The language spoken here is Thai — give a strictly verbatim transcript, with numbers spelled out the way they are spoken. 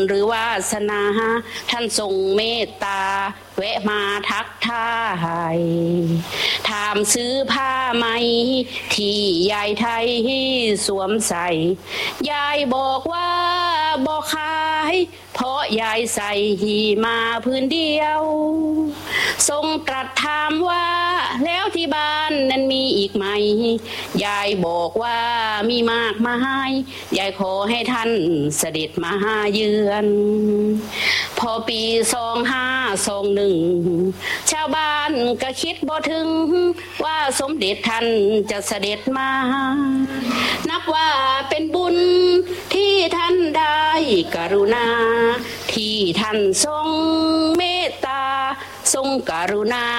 หรือวาสนาท่านทรงเมตตาแวะมาทักทายถามซื้อผ้าไหมที่ยายไทยสวมใส่ยายบอกว่าบ่ขายเพราะยายใส่หีมาพื้นเดียวทรงตรัสถามว่าแล้วที่บ้านนั้นมีอีกไหมยายบอกว่ามีมากมายยายขอให้ท่านเสด็จมาเยือนพอปีสองห้าสองหนึ่งชาวบ้านก็คิดบ่ถึงว่าสมเด็จท่านจะเสด็จมานับว่าเป็นบุญที่ท่านได้กรุณาที่ท่านทรงเมตตาทรงกรุณา